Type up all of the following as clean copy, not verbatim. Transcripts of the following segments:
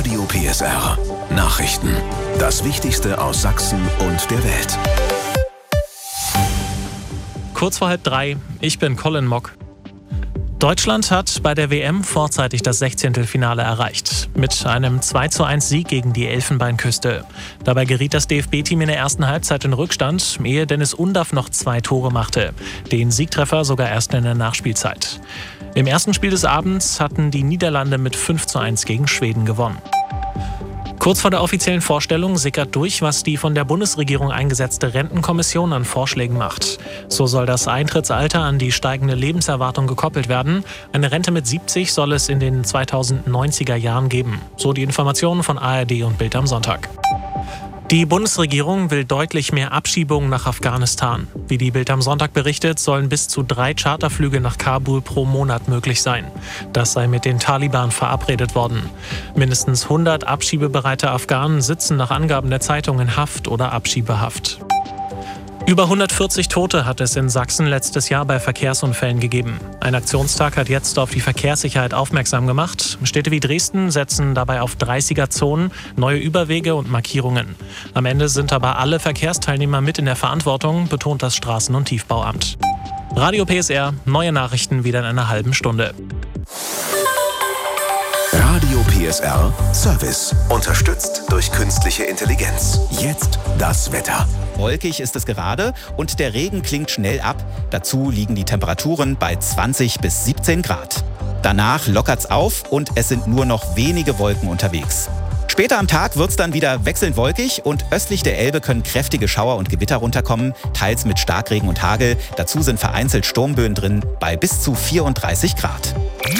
Radio PSR. Nachrichten. Das Wichtigste aus Sachsen und der Welt. Kurz vor 2:30, ich bin Colin Mock. Deutschland hat bei der WM vorzeitig das 16. Finale erreicht. Mit einem 2:1 Sieg gegen die Elfenbeinküste. Dabei geriet das DFB-Team in der ersten Halbzeit in Rückstand, ehe Dennis Undaff noch 2 Tore machte. Den Siegtreffer sogar erst in der Nachspielzeit. Im ersten Spiel des Abends hatten die Niederlande mit 5:1 gegen Schweden gewonnen. Kurz vor der offiziellen Vorstellung sickert durch, was die von der Bundesregierung eingesetzte Rentenkommission an Vorschlägen macht. So soll das Eintrittsalter an die steigende Lebenserwartung gekoppelt werden. Eine Rente mit 70 soll es in den 2090er Jahren geben. So die Informationen von ARD und Bild am Sonntag. Die Bundesregierung will deutlich mehr Abschiebungen nach Afghanistan. Wie die Bild am Sonntag berichtet, sollen bis zu 3 Charterflüge nach Kabul pro Monat möglich sein. Das sei mit den Taliban verabredet worden. Mindestens 100 abschiebebereite Afghanen sitzen nach Angaben der Zeitung in Haft oder Abschiebehaft. Über 140 Tote hat es in Sachsen letztes Jahr bei Verkehrsunfällen gegeben. Ein Aktionstag hat jetzt auf die Verkehrssicherheit aufmerksam gemacht. Städte wie Dresden setzen dabei auf 30er-Zonen, neue Überwege und Markierungen. Am Ende sind aber alle Verkehrsteilnehmer mit in der Verantwortung, betont das Straßen- und Tiefbauamt. Radio PSR, neue Nachrichten wieder in einer halben Stunde. Radio PSR Service. Unterstützt durch künstliche Intelligenz. Jetzt das Wetter. Wolkig ist es gerade und der Regen klingt schnell ab. Dazu liegen die Temperaturen bei 20 bis 17 Grad. Danach lockert's auf und es sind nur noch wenige Wolken unterwegs. Später am Tag wird's dann wieder wechselnd wolkig und östlich der Elbe können kräftige Schauer und Gewitter runterkommen, teils mit Starkregen und Hagel. Dazu sind vereinzelt Sturmböen drin bei bis zu 34 Grad.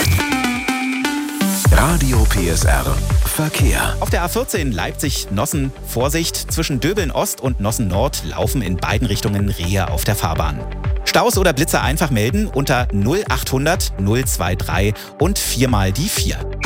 Radio PSR Verkehr. Auf der A14 Leipzig-Nossen Vorsicht, zwischen Döbeln Ost und Nossen Nord laufen in beiden Richtungen Rehe auf der Fahrbahn. Staus oder Blitzer einfach melden unter 0800 023 und 4 mal die 4.